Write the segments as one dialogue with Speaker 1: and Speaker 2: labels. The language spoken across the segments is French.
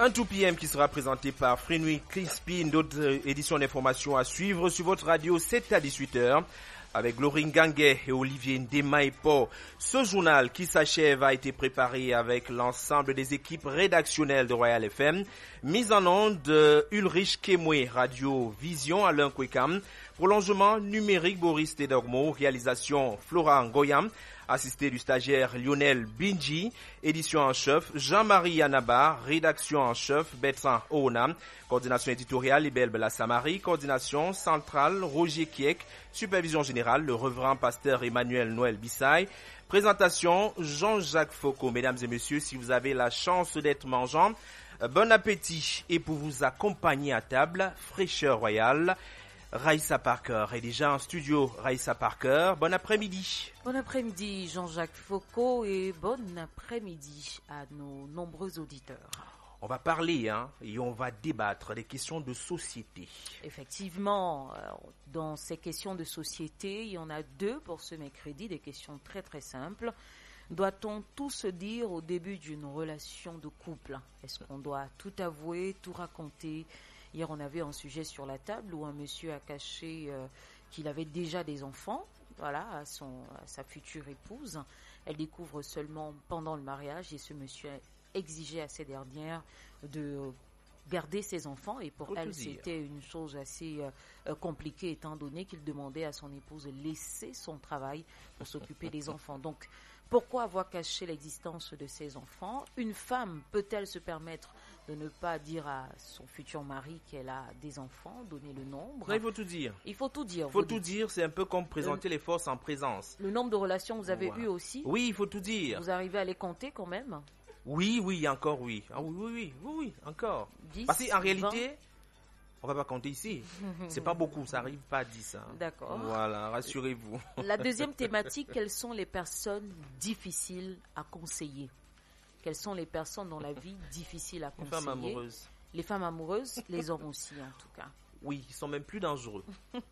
Speaker 1: Un tout PM qui sera présenté par Frénoui Crispin, d'autres éditions d'information à suivre sur votre radio 7 à 18h. Avec Laurine Ganguet et Olivier Ndema-Epo. Ce journal qui s'achève a été préparé avec l'ensemble des équipes rédactionnelles de Royal FM. Mise en onde de Ulrich Kemwe, Radio Vision Alain Kwekam. Prolongement numérique Boris Tedormo. Réalisation Florent Goyam. Assisté du stagiaire Lionel Binji. Édition en chef Jean-Marie Yanaba. Rédaction en chef Bertrand Oona. Coordination éditoriale Ibel Belassamari. Coordination centrale Roger Kiek. Supervision générale le reverend pasteur Emmanuel Noël Bissaï. Présentation Jean-Jacques Foucault. Mesdames et messieurs, si vous avez la chance d'être mangeant, bon appétit. Et pour vous accompagner à table, fraîcheur royale. Raissa Parker est déjà en studio. Raissa Parker, bon après-midi.
Speaker 2: Bon après-midi Jean-Jacques Foucault et bon après-midi à nos nombreux auditeurs.
Speaker 1: On va parler et on va débattre des questions de société.
Speaker 2: Effectivement, dans ces questions de société, il y en a deux pour ce mercredi, des questions très très simples. Doit-on tout se dire au début d'une relation de couple? Est-ce qu'on doit tout avouer, tout raconter? Hier, on avait un sujet sur la table où un monsieur a caché qu'il avait déjà des enfants, voilà, à sa future épouse. Elle découvre seulement pendant le mariage et ce monsieur exigeait à ces dernières de garder ses enfants et pour elle c'était une chose assez compliquée étant donné qu'il demandait à son épouse de laisser son travail pour s'occuper des enfants. Donc pourquoi avoir caché l'existence de ses enfants? Une femme peut-elle se permettre de ne pas dire à son futur mari qu'elle a des enfants, donner le nombre?
Speaker 1: Non, il faut tout dire.
Speaker 2: Il faut tout dire.
Speaker 1: Il faut tout dire, c'est un peu comme présenter les forces en présence.
Speaker 2: Le nombre de relations que vous avez eues aussi?
Speaker 1: Oui, il faut tout dire.
Speaker 2: Vous arrivez à les compter quand même?
Speaker 1: Oui, encore oui. Ah oui, encore.
Speaker 2: 10,
Speaker 1: parce qu'en
Speaker 2: 20.
Speaker 1: réalité, on va pas compter ici. C'est pas beaucoup, ça arrive pas à 10.
Speaker 2: D'accord.
Speaker 1: Voilà, rassurez-vous.
Speaker 2: La deuxième thématique, quelles sont les personnes difficiles à conseiller? Quelles sont les personnes dans la vie difficiles à conseiller?
Speaker 1: Les femmes amoureuses.
Speaker 2: Les femmes amoureuses, les hommes aussi en tout cas.
Speaker 1: Oui, ils sont même plus dangereux.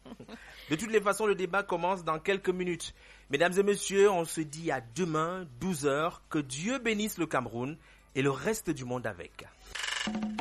Speaker 1: De toutes les façons, le débat commence dans quelques minutes. Mesdames et messieurs, on se dit à demain, 12h. Que Dieu bénisse le Cameroun et le reste du monde avec.